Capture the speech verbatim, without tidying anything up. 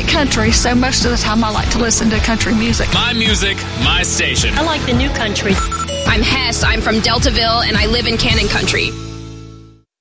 country, so most of the time I like to listen to country music. My music, my station. I like the new country. I'm Hess. I'm from Deltaville, and I live in Cannon Country.